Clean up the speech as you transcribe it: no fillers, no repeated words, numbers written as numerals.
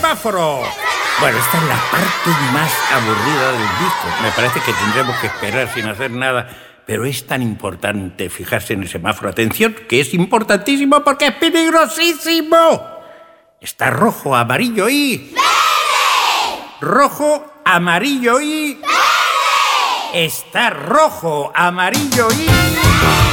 semáforo. Bueno, esta es la parte más aburrida del disco. Me parece que tendremos que esperar sin hacer nada. Pero es tan importante fijarse en el semáforo. Atención, que es importantísimo porque es peligrosísimo. Está rojo, amarillo y... ¡verde! Rojo, amarillo y... ¡verde! Está rojo, amarillo y...